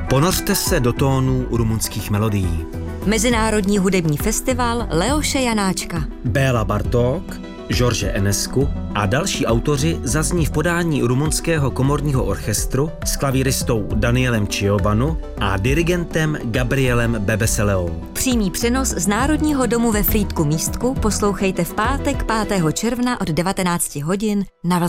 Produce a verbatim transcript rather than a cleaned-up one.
Ponořte se do tónů rumunských melodií. Mezinárodní hudební festival Leoše Janáčka. Béla Bartók, George Enescu a další autoři zazní v podání rumunského komorního orchestru s klavíristou Danielem Ciobanu a dirigentem Gabrielem Bebeseleou. Přímý přenos z Národního domu ve Frýdku Místku poslouchejte v pátek pátého června od devatenácti hodin na